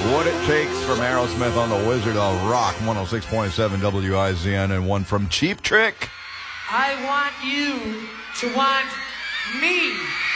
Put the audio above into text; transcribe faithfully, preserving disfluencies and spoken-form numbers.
What It Takes from Aerosmith on the Wizard of Rock, one oh six point seven W I Z N, and one from Cheap Trick. I want you to want me.